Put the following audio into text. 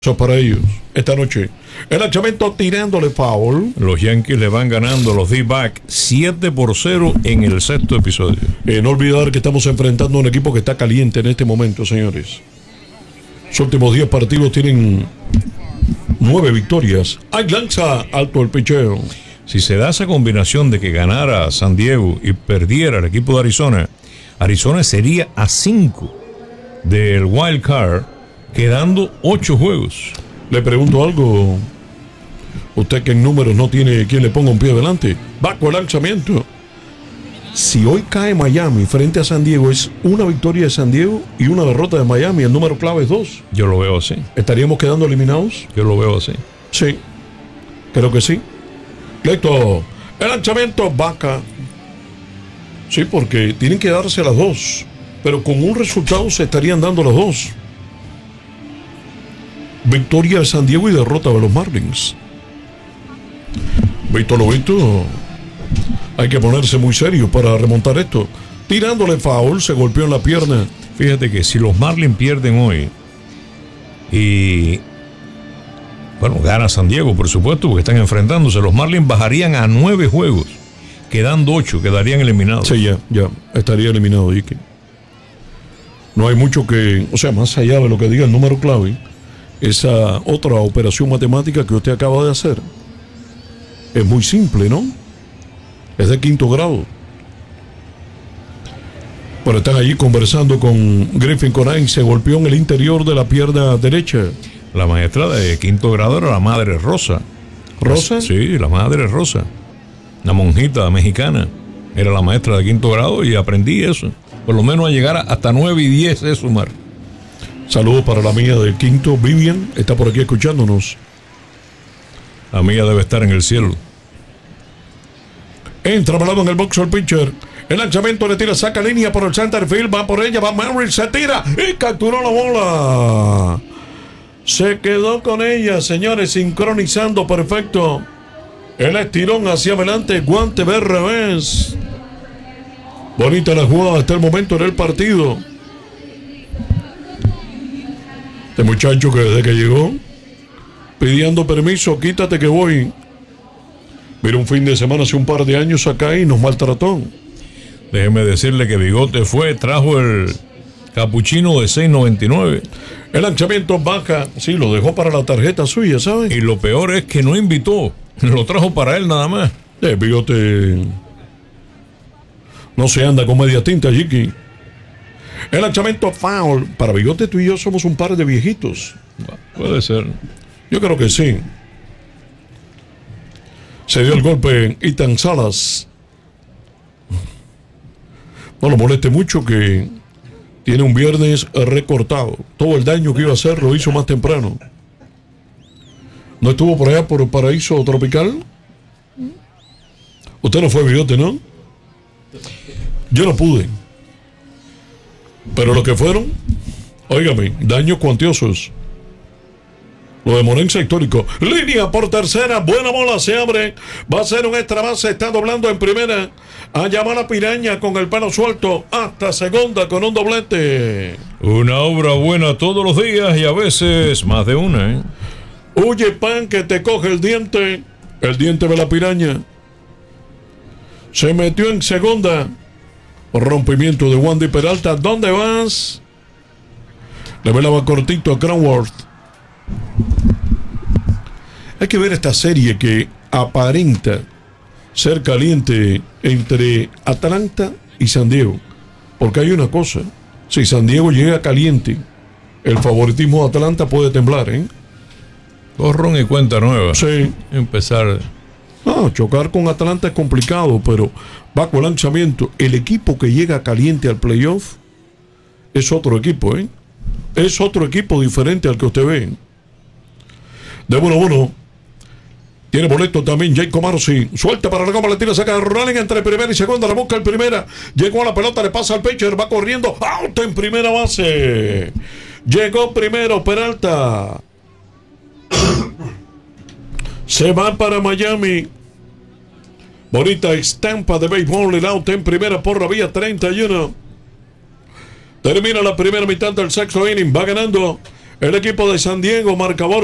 Eso para ellos esta noche. El lanzamiento tirándole foul. Los Yankees le van ganando a los D-back 7-0 en el sexto episodio. No olvidar que estamos enfrentando a un equipo que está caliente en este momento, señores. Los últimos 10 partidos tienen 9 victorias. Hay lanza alto el picheo. Si se da esa combinación de que ganara San Diego y perdiera el equipo de Arizona, Arizona sería a 5 del wild card, quedando 8 juegos. Le pregunto algo. Usted que en números no tiene quien le ponga un pie adelante. Bajo el lanzamiento. Si hoy cae Miami frente a San Diego, es una victoria de San Diego y una derrota de Miami. El número clave es 2. Yo lo veo así. ¿Estaríamos quedando eliminados? Yo lo veo así. Sí. Creo que sí. Listo. El lanzamiento vaca. Sí, porque tienen que darse las dos. Pero con un resultado se estarían dando las dos. Victoria de San Diego y derrota de los Marlins. Visto lo visto, hay que ponerse muy serio para remontar esto. Tirándole foul, se golpeó en la pierna. Fíjate que si los Marlins pierden hoy y bueno, gana San Diego, por supuesto, porque están enfrentándose, los Marlins bajarían a 9 juegos, quedando 8, quedarían eliminados. Sí, ya estaría eliminado, Ike. No hay mucho que, o sea, más allá de lo que diga el número clave, esa otra operación matemática que usted acaba de hacer es muy simple, ¿no? Es de 5º grado. Pero están allí conversando con Griffin Conine. Se golpeó en el interior de la pierna derecha. La maestra de 5º grado era la madre Rosa. ¿Rosa? Sí, la madre Rosa. Una monjita mexicana. Era la maestra de 5º grado y aprendí eso. Por lo menos a llegar hasta 9 y 10 es sumar. Saludos para la amiga del 5º, Vivian. Está por aquí escuchándonos. La amiga debe estar en el cielo. Entra balado en el box el pitcher. El lanzamiento le tira, saca línea por el center field. Va por ella, va Merrill, se tira y capturó la bola. Se quedó con ella, señores, sincronizando perfecto. El estirón hacia adelante, guante de revés. Bonita la jugada hasta el momento en el partido. Este muchacho que desde que llegó pidiendo permiso, quítate que voy. Mira, un fin de semana hace un par de años acá y nos maltrató. Déjeme decirle que Bigote trajo el capuchino de $6.99. El lanzamiento baja, sí, lo dejó para la tarjeta suya, ¿sabes? Y lo peor es que no invitó, lo trajo para él nada más. Bigote no se anda con media tinta, Jiki. El lanzamiento foul. Para Bigote, tú y yo somos un par de viejitos. Puede ser. Yo creo que sí. Se dio el golpe Ethan Salas. No lo moleste mucho que tiene un viernes recortado. Todo el daño que iba a hacer lo hizo más temprano. ¿No estuvo por allá por el paraíso tropical? Usted no fue, Bigote, ¿no? Yo no pude. Pero los que fueron, óigame, daños cuantiosos. Lo de Morenza histórico. Línea por tercera. Buena bola, se abre. Va a ser un extra base. Está doblando en primera. A llamar a Piraña con el pelo suelto. Hasta segunda con un doblete. Una obra buena todos los días y a veces más de una, ¿eh? Huye, pan, que te coge el diente. El diente de la Piraña. Se metió en segunda. Rompimiento de Wandy Peralta. ¿Dónde vas? Le velaba cortito a Cronworth. Hay que ver esta serie que aparenta ser caliente entre Atlanta y San Diego. Porque hay una cosa. Si San Diego llega caliente, el favoritismo de Atlanta puede temblar, ¿eh? Borrón y cuenta nueva. Sí. Empezar. No, chocar con Atlanta es complicado, pero bajo el lanzamiento, el equipo que llega caliente al playoff es otro equipo, ¿eh? Es otro equipo diferente al que usted ve. De 1-1. Tiene boleto también Jacob Marcy. Suelta para la goma, le tira, saca Rolling entre primera y segunda. La busca el primera. Llegó a la pelota, le pasa al pitcher. Va corriendo. Out en primera base. Llegó primero Peralta. Se va para Miami. Bonita estampa de béisbol. El out en primera por la vía 31. Termina la primera mitad del sexto inning. Va ganando El equipo de San Diego, marcador